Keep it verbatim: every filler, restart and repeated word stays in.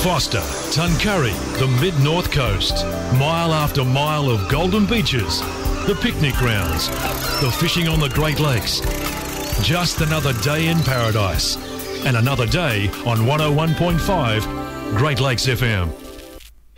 Foster, Tuncurry, the mid-north coast. Mile after mile of golden beaches, the picnic grounds, the fishing on the Great Lakes. Just another day in paradise. And another day on one oh one point five Great Lakes F M.